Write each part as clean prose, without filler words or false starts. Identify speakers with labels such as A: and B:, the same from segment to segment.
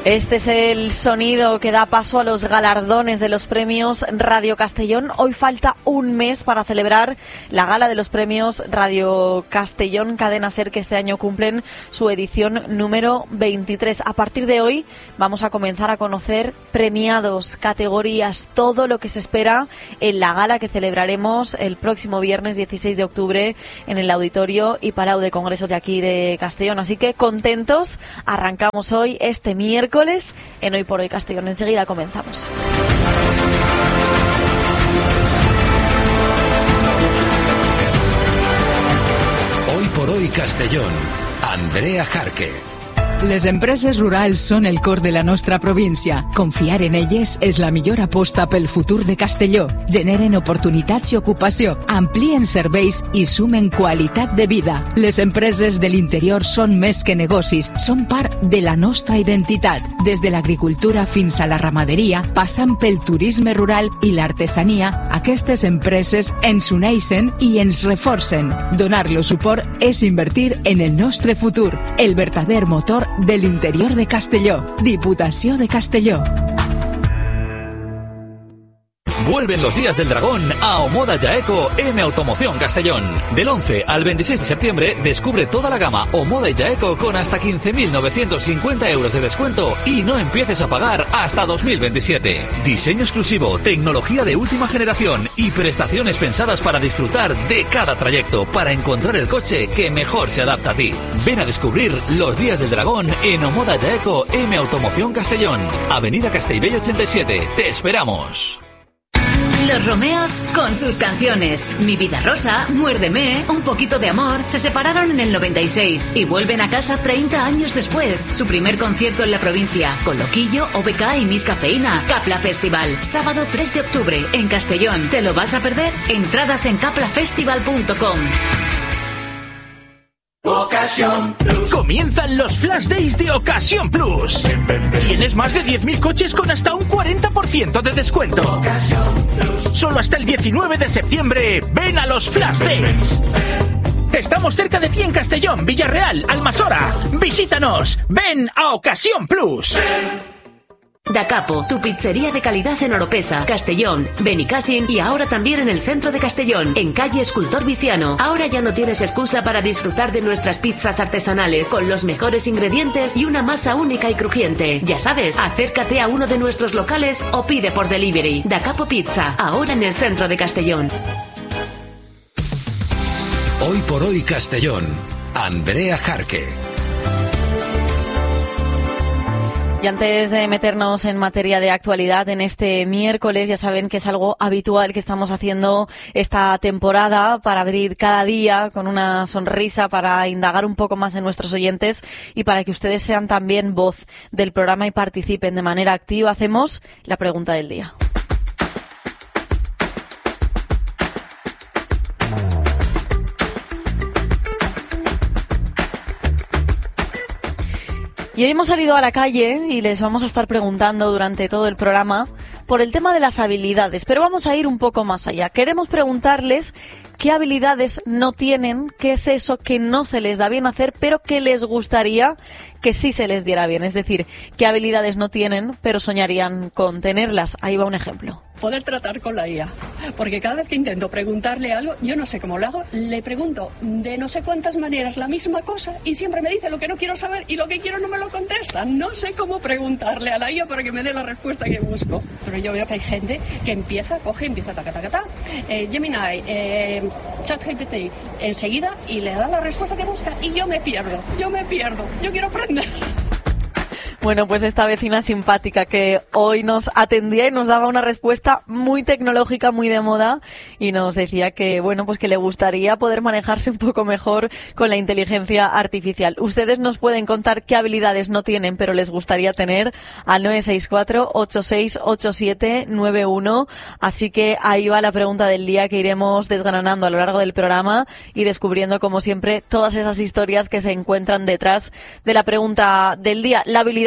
A: Este es el sonido que da paso a los galardones de los premios Radio Castellón. Hoy falta un mes para celebrar la gala de los premios Radio Castellón Cadena SER, que este año cumplen su edición número 23. A partir de hoy vamos a comenzar a conocer premiados, categorías, todo lo que se espera en la gala que celebraremos el próximo viernes 16 de octubre en el Auditorio y Palau de Congresos de aquí de Castellón. Así que contentos, arrancamos hoy este miércoles en Hoy por Hoy Castellón. Enseguida comenzamos.
B: Hoy por Hoy Castellón, Andrea Jarque.
C: Les empreses rurals són el cor de la nostra província. Confiar en elles és la millor aposta pel futur de Castelló. Generen oportunitats i ocupació, amplien serveis i sumen qualitat de vida. Les empreses de l'interior són més que negocis, són part de la nostra identitat. Des de l'agricultura fins a la ramaderia, passant pel turisme rural i l'artesania, aquestes empreses ens uneixen i ens reforcen. Donar-los suport és invertir en el nostre futur, el verdader motor del interior de Castelló. Diputació de Castelló.
D: Vuelven los días del dragón a Omoda Jaeco M Automoción Castellón. Del 11 al 26 de septiembre descubre toda la gama Omoda y Jaeco con hasta 15.950 euros de descuento y no empieces a pagar hasta 2027. Diseño exclusivo, tecnología de última generación y prestaciones pensadas para disfrutar de cada trayecto para encontrar el coche que mejor se adapta a ti. Ven a descubrir los días del dragón en Omoda Jaeco M Automoción Castellón. Avenida Castellbell 87. Te esperamos.
E: Los Romeos con sus canciones. Mi vida rosa, Muérdeme, Un poquito de amor, se separaron en el 96 y vuelven a casa 30 años después. Su primer concierto en la provincia, con Loquillo, OBK y Miss Cafeína. Capla Festival, sábado 3 de octubre en Castellón. ¿Te lo vas a perder? Entradas en caplafestival.com.
F: Ocasión Plus. Comienzan los Flash Days de Ocasión Plus. Tienes más de 10.000 coches con hasta un 40% de descuento. Solo hasta el 19 de septiembre. Ven a los Flash Days. Estamos cerca de ti en Castellón, Villarreal, Almasora. Visítanos. Ven a Ocasión Plus.
E: Da Capo, tu pizzería de calidad en Oropesa, Castellón, Benicàssim y ahora también en el centro de Castellón, en calle Escultor Viciano. Ahora ya no tienes excusa para disfrutar de nuestras pizzas artesanales, con los mejores ingredientes y una masa única y crujiente. Ya sabes, acércate a uno de nuestros locales o pide por delivery. Da Capo Pizza, ahora en el centro de Castellón.
B: Hoy por Hoy Castellón, Andrea Jarque.
A: Y antes de meternos en materia de actualidad en este miércoles, ya saben que es algo habitual que estamos haciendo esta temporada para abrir cada día con una sonrisa, para indagar un poco más en nuestros oyentes y para que ustedes sean también voz del programa y participen de manera activa. Hacemos la pregunta del día. Y hoy hemos salido a la calle y les vamos a estar preguntando durante todo el programa por el tema de las habilidades, pero vamos a ir un poco más allá. Queremos preguntarles qué habilidades no tienen, qué es eso que no se les da bien hacer, pero que les gustaría que sí se les diera bien. Es decir, qué habilidades no tienen, pero soñarían con tenerlas. Ahí va un ejemplo.
G: Poder tratar con la IA, porque cada vez que intento preguntarle algo, yo no sé cómo lo hago, le pregunto de no sé cuántas maneras la misma cosa y siempre me dice lo que no quiero saber y lo que quiero no me lo contesta. No sé cómo preguntarle a la IA para que me dé la respuesta que busco. Pero yo veo que hay gente que empieza taca, taca, taca, Gemini, ChatGPT, enseguida y le da la respuesta que busca y yo me pierdo, yo quiero aprender.
A: Bueno, pues esta vecina simpática que hoy nos atendía y nos daba una respuesta muy tecnológica, muy de moda, y nos decía que, bueno, pues que le gustaría poder manejarse un poco mejor con la inteligencia artificial. Ustedes nos pueden contar qué habilidades no tienen, pero les gustaría tener al 964-868791. Así que ahí va la pregunta del día que iremos desgranando a lo largo del programa y descubriendo, como siempre, todas esas historias que se encuentran detrás de la pregunta del día. La habilidad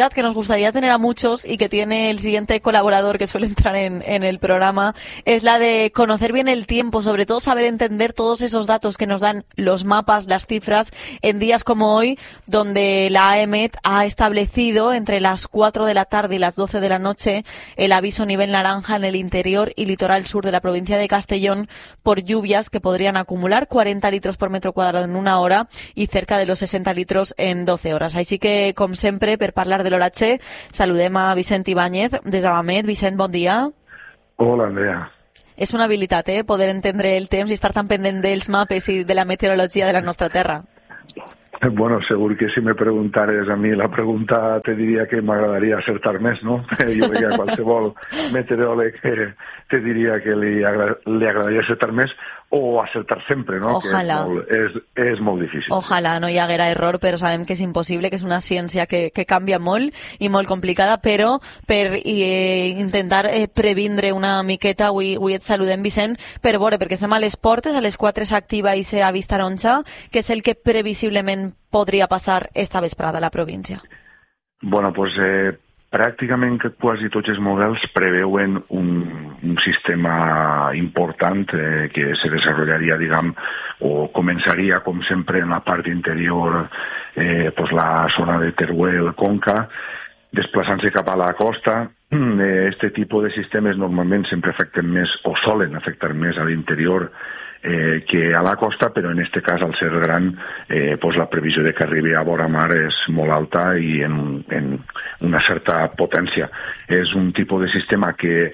A: curiosidad que nos gustaría tener a muchos y que tiene el siguiente colaborador que suele entrar en el programa es la de conocer bien el tiempo, sobre todo saber entender todos esos datos que nos dan los mapas, las cifras, en días como hoy, donde la AEMET ha establecido entre las 4 de la tarde y las 12 de la noche el aviso nivel naranja en el interior y litoral sur de la provincia de Castellón por lluvias que podrían acumular 40 litros por metro cuadrado en una hora y cerca de los 60 litros en 12 horas. Així que, com sempre, per parlar de l'oratge, saludem a Vicent Ibáñez des d'Avamet. Vicent, bon dia.
H: Hola, Andrea.
A: És una habilitat, poder entendre el temps i estar tan pendent dels mapes i de la meteorologia de la nostra terra.
H: Bueno, segur que si me preguntares a mi la pregunta te diria que m'agradaria acertar més, no? Jo veia qualsevol meteoròleg te diria que li agradaria acertar més o acertar sempre, no?
A: Ojalà.
H: Que és molt difícil.
A: Ojalà no hi haguera error, però sabem que és impossible, que és una ciència que canvia molt i molt complicada, però per intentar previndre una miqueta, avui et saludem, Vicent, per veure, perquè estem a les portes, a les 4 s'activa i s'ha vist taronja, que és el que previsiblement podria passar esta vesprada a la província.
H: Bueno, pues pràcticament quasi tots els models preveuen un sistema important que se desenvoluparia, diguem, o començaria, com sempre, en la part interior, pues la zona de Teruel, Conca, desplaçant-se cap a la costa. Este tipus de sistemes normalment sempre afecten més, o solen afectar més a l'interior que a la costa, però en aquest cas, al ser gran, pues la previsió de que arribi a vora mar és molt alta i en una certa potència. És un tipus de sistema que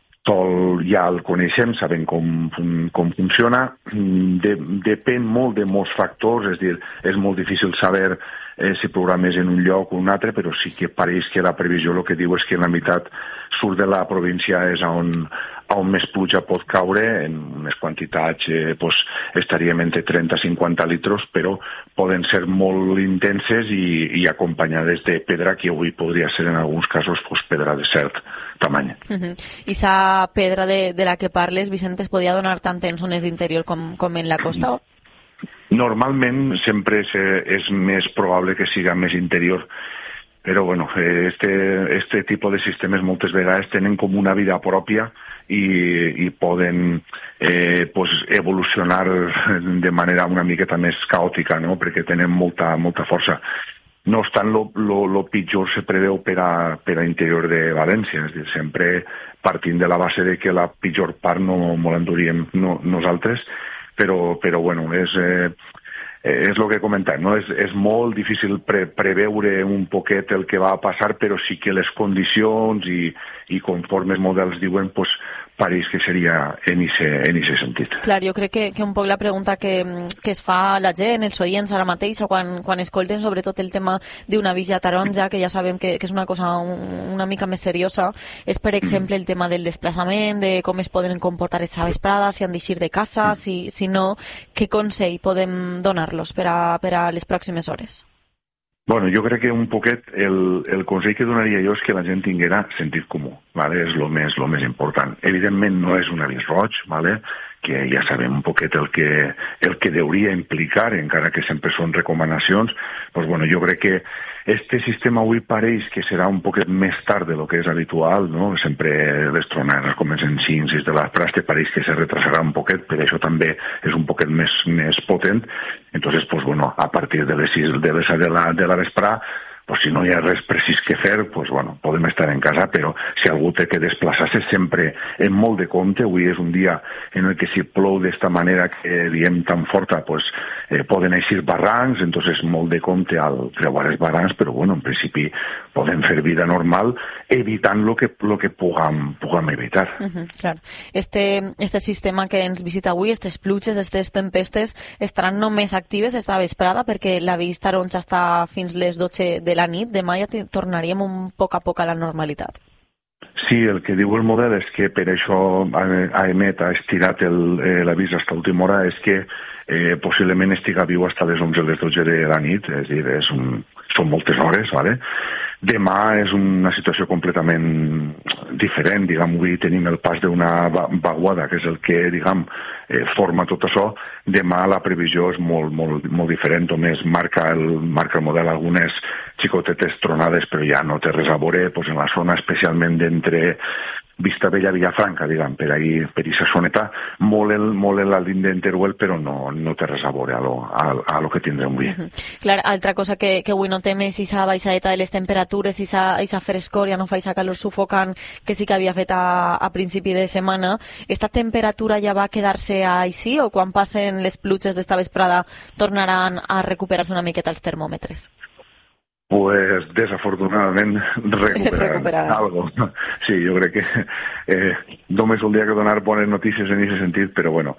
H: ja el coneixem, sabem com funciona, depèn molt de molts factors, és a dir, és molt difícil saber si programes en un lloc o un altre, però sí que pareix que la previsió el que diu és que en la meitat sud de la província és on més pluja pot caure, en unes quantitats estaríem entre 30 i 50 litros, però poden ser molt intenses i acompanyades de pedra, que avui podria ser en alguns casos pedra de cert tamany.
A: I esa pedra de la que parles, Vicent, es podia donar tant en zones d'interior com en la costa?
H: Normalment sempre és més probable que siga més interior, però bueno, este tipus de sistemes moltes vegades tenen com una vida pròpia i poden evolucionar de manera una miqueta més caòtica, no? Perquè tenen molta força. No obstant, lo pitjor se preveu per a interior de València, és a dir, sempre partint de la base de que la pitjor part no l'enduríem nosaltres, però bueno, és el que he comentat, no? És molt difícil preveure un poquet el que va passar, però sí que les condicions i conforme els models diuen, pues, pareix que seria en ese sentit.
A: Clar, jo crec que un poc la pregunta que es fa la gent, els oients ara mateix, quan escolten sobretot el tema d'una vista taronja, que ja sabem que és una cosa una mica més seriosa, és, per exemple, el tema del desplaçament, de com es poden comportar aquesta vesprada, si han d'eixir de casa, si no, què consell podem donar-los per a les pròximes hores?
H: Bueno, jo crec que un poquet el consell que donaria jo és que la gent tinguera sentit comú, ¿vale? És lo més important. Evidentment no és un avís roig, ¿vale? Que ja sabem un poquet el que deuria implicar, encara que sempre són recomanacions. Pues bueno, jo crec que este sistema avui pareix que serà un poquet més tard de lo que és habitual, no? Sempre les tronades comencen 5, 6 de la tarda, pareix que se retrasarà un poquet, però això també és un poquet més potent. Entonces, pues bueno, a partir de les 6 de la vesprada, pues si no hi ha res precís que fer, pues bueno, podem estar en casa, però si algú té que desplaçar-se sempre en molt de compte, avui és un dia en el que si plou d'esta manera que diem tan forta, pues poden eixir barrancs, entonces molt de compte al creuar els barrancs, però bueno, en principi podem fer vida normal evitant lo que puguem evitar.
A: Clar. Este sistema que ens visita avui, aquestes pluges, aquestes tempestes, estaran només actives esta vesprada perquè l'avís taronja està fins les 12 de la nit, demà ja tornaríem un poc a poc a la normalitat.
H: Sí, el que diu el model és que per això AEMET ha estirat l'avís fins a l'última hora, és que possiblement estiga viu fins les 11 o les 12 de la nit, és a dir, són moltes hores, ¿vale? Demà és una situació completament diferent, diguem, avui tenim el pas d'una vaguada, que és el que, diguem, forma tot això. Demà la previsió és molt diferent, només marca el model algunes xicotetes tronades, però ja no té res a veure en la zona especialment d'entre Vistabella, Villafranca, diguem, per ahí, per aquesta zoneta, molt en la línia d'Teruel, però no té res a veure a lo que tindrem avui.
A: Clar, altra cosa que avui notem és aquesta baixadeta de les temperatures, aquesta frescor, ja no fa aquesta calor sufocant que sí que havia fet a principi de setmana. Esta temperatura ja va quedar-se així o quan passen les pluges d'esta vesprada tornaran a recuperar-se una miqueta els termòmetres?
H: Pues desafortunadament recuperaran algo. Sí, jo crec que només el dia que donar bones notícies en aquest sentit, però bueno,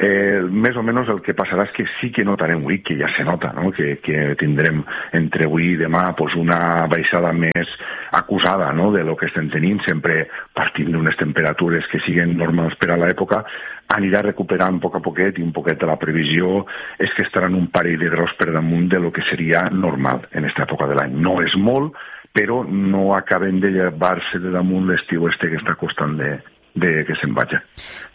H: més o menys el que passarà és que sí que notarem avui, que ja se nota, no? que tindrem entre avui i demà pues, una baixada més acusada, no? de lo que estem tenint, sempre partint d'unes temperatures que siguen normals per a l'època, anirà recuperant a poquet i un poquet de la previsió és que estaran un parell de graus per damunt de lo que seria normal en aquesta època de l'any. No és molt, però no acaben de llevar-se de damunt l'estiu que està costant de que se'n vagi.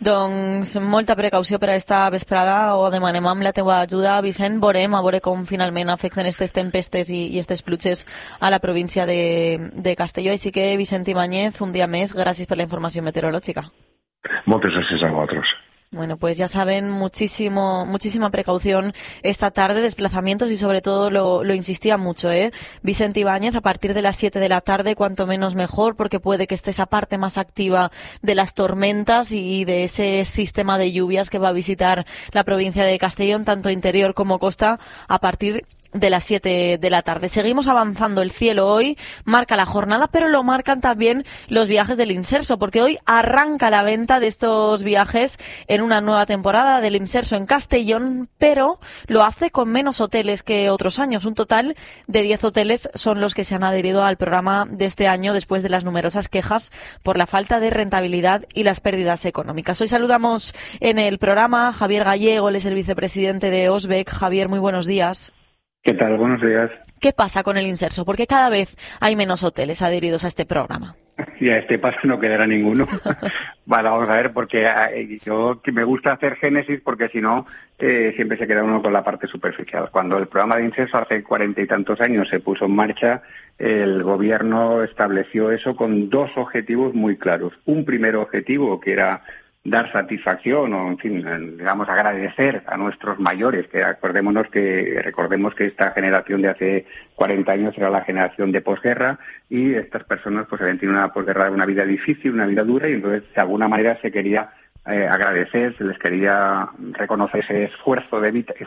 A: Doncs molta precaució per a esta vesprada, o demanem amb la teua ajuda, Vicent. Veurem a veure com finalment afecten aquestes tempestes i aquestes pluges a la província de Castelló. Així que, Vicent Ibáñez, un dia més, gràcies per la informació meteorològica.
H: Moltes gràcies a vosaltres.
A: Bueno, pues ya saben, muchísima precaución esta tarde, desplazamientos y sobre todo lo insistía mucho, Vicente Ibáñez, a partir de las 7 de la tarde, cuanto menos mejor, porque puede que esté esa parte más activa de las tormentas y de ese sistema de lluvias que va a visitar la provincia de Castellón, tanto interior como costa, a partir de las 7 de la tarde. Seguimos avanzando. El cielo hoy marca la jornada, pero lo marcan también los viajes del Inserso, porque hoy arranca la venta de estos viajes en una nueva temporada del Inserso en Castellón, pero lo hace con menos hoteles que otros años. Un total de 10 hoteles son los que se han adherido al programa de este año después de las numerosas quejas por la falta de rentabilidad y las pérdidas económicas. Hoy saludamos en el programa a Javier Gallego, él es el vicepresidente de Osbec. Javier, muy buenos días.
I: ¿Qué tal? Buenos días.
A: ¿Qué pasa con el Inserso? Porque cada vez hay menos hoteles adheridos a este programa.
I: Y a este paso no quedará ninguno. Vale, vamos a ver, porque yo que me gusta hacer génesis, porque si no, siempre se queda uno con la parte superficial. Cuando el programa de Inserso hace 40 y tantos años se puso en marcha, el gobierno estableció eso con dos objetivos muy claros. Un primer objetivo, que era dar satisfacción o, en fin, digamos, agradecer a nuestros mayores, que recordemos que esta generación de hace 40 años era la generación de posguerra, y estas personas pues habían tenido una posguerra, una vida difícil, una vida dura, y entonces de alguna manera se quería agradecer, se les quería reconocer ese esfuerzo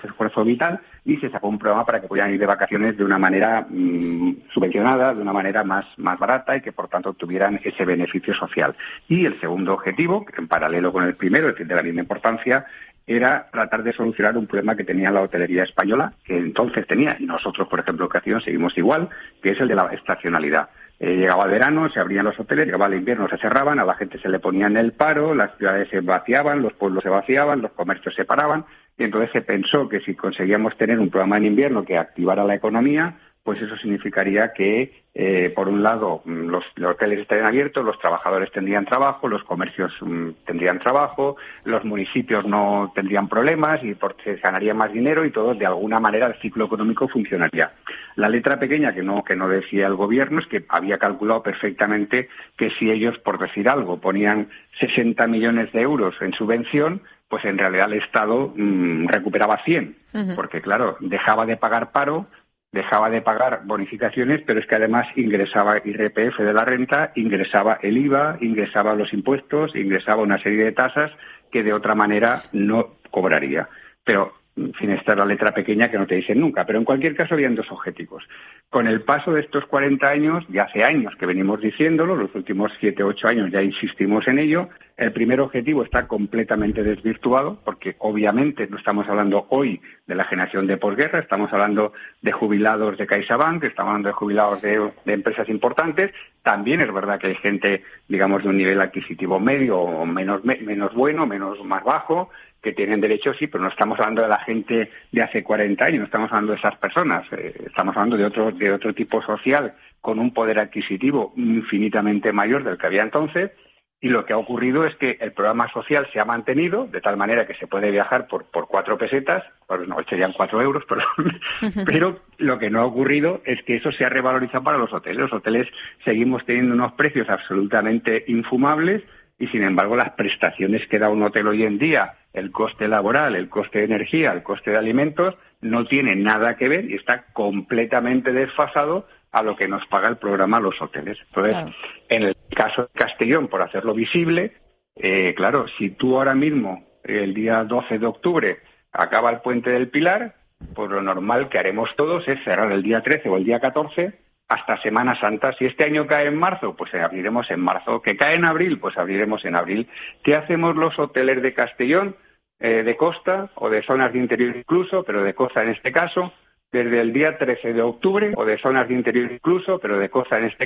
I: vital, y se sacó un programa para que pudieran ir de vacaciones de una manera subvencionada, de una manera más barata, y que por tanto tuvieran ese beneficio social. Y el segundo objetivo, que en paralelo con el primero, es decir, de la misma importancia, era tratar de solucionar un problema que tenía la hotelería española, que entonces tenía, y nosotros, por ejemplo, en Castellón seguimos igual, que es el de la estacionalidad. Llegaba el verano, se abrían los hoteles, llegaba el invierno, se cerraban, a la gente se le ponía en el paro, las ciudades se vaciaban, los pueblos se vaciaban, los comercios se paraban, y entonces se pensó que si conseguíamos tener un programa en invierno que activara la economía, pues eso significaría que, por un lado, los hoteles estarían abiertos, los trabajadores tendrían trabajo, los comercios tendrían trabajo, los municipios no tendrían problemas y se ganaría más dinero, y todo, de alguna manera, el ciclo económico funcionaría. La letra pequeña que no decía el gobierno es que había calculado perfectamente que si ellos, por decir algo, ponían 60 millones de euros en subvención, pues en realidad el Estado recuperaba 100, porque claro, dejaba de pagar paro, dejaba de pagar bonificaciones, pero es que además ingresaba IRPF de la renta, ingresaba el IVA, ingresaba los impuestos, ingresaba una serie de tasas que de otra manera no cobraría. Pero, en fin, esta es la letra pequeña que no te dicen nunca. Pero en cualquier caso habían dos objetivos. Con el paso de estos 40 años, ya hace años que venimos diciéndolo, los últimos 7 o 8 años ya insistimos en ello, el primer objetivo está completamente desvirtuado, porque obviamente no estamos hablando hoy de la generación de posguerra, estamos hablando de jubilados de CaixaBank, estamos hablando de jubilados de empresas importantes. También es verdad que hay gente, digamos, de un nivel adquisitivo medio o menos bueno, más bajo, que tienen derechos, sí, pero no estamos hablando de la gente de hace 40 años, no estamos hablando de esas personas, estamos hablando de otro tipo social con un poder adquisitivo infinitamente mayor del que había entonces, y lo que ha ocurrido es que el programa social se ha mantenido, de tal manera que se puede viajar por 4 pesetas, pues no, serían 4 euros, perdón, pero lo que no ha ocurrido es que eso se ha revalorizado para los hoteles. Los hoteles seguimos teniendo unos precios absolutamente infumables, y sin embargo las prestaciones que da un hotel hoy en día, el coste laboral, el coste de energía, el coste de alimentos, no tiene nada que ver y está completamente desfasado a lo que nos paga el programa a los hoteles. Entonces, claro, en el caso de Castellón, por hacerlo visible, claro, si tú ahora mismo, el día 12 de octubre, acaba el Puente del Pilar, pues lo normal que haremos todos es cerrar el día 13 o el día 14 hasta Semana Santa. Si este año cae en marzo, pues abriremos en marzo. Que cae en abril, pues abriremos en abril. ¿Qué hacemos los hoteles de Castellón, de costa o de zonas de interior incluso, pero de costa en este caso? Desde el día 13 de octubre, o de zonas de interior incluso, pero de costa en este